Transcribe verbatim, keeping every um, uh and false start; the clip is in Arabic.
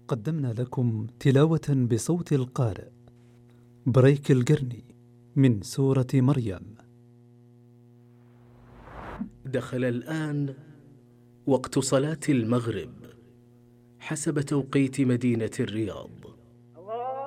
قدمنا لكم تلاوة بصوت القارئ بريك القرني من سورة مريم. دخل الآن وقت صلاة المغرب حسب توقيت مدينة الرياض.